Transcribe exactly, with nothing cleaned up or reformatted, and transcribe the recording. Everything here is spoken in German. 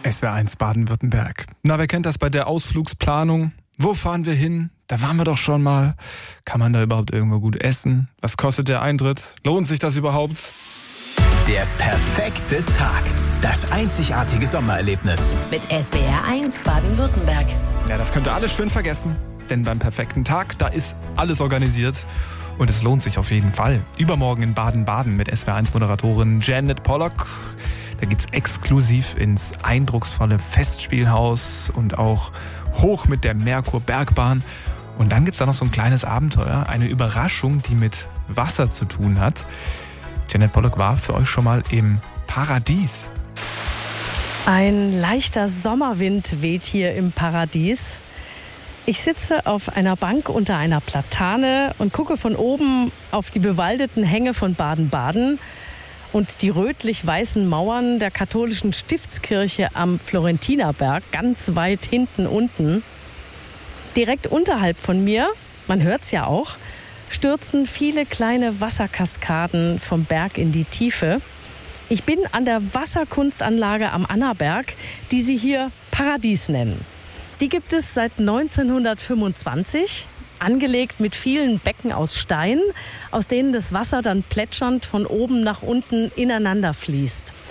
S W R eins Baden-Württemberg. Na, wer kennt das bei der Ausflugsplanung? Wo fahren wir hin? Da waren wir doch schon mal. Kann man da überhaupt irgendwo gut essen? Was kostet der Eintritt? Lohnt sich das überhaupt? Der perfekte Tag. Das einzigartige Sommererlebnis. Mit S W R eins Baden-Württemberg. Ja, das könnt ihr alles schön vergessen. Denn beim perfekten Tag, da ist alles organisiert. Und es lohnt sich auf jeden Fall. Übermorgen in Baden-Baden mit S W R eins Moderatorin Janet Pollock. Da geht's exklusiv ins eindrucksvolle Festspielhaus und auch hoch mit der Merkur-Bergbahn. Und dann gibt's da noch so ein kleines Abenteuer, eine Überraschung, die mit Wasser zu tun hat. Janet Pollock war für euch schon mal im Paradies. Ein leichter Sommerwind weht hier im Paradies. Ich sitze auf einer Bank unter einer Platane und gucke von oben auf die bewaldeten Hänge von Baden-Baden und die rötlich-weißen Mauern der katholischen Stiftskirche am Florentinerberg, ganz weit hinten unten. Direkt unterhalb von mir, man hört es ja auch, stürzen viele kleine Wasserkaskaden vom Berg in die Tiefe. Ich bin an der Wasserkunstanlage am Annaberg, die sie hier Paradies nennen. Die gibt es seit neunzehnhundertfünfundzwanzig, angelegt mit vielen Becken aus Stein, aus denen das Wasser dann plätschernd von oben nach unten ineinander fließt.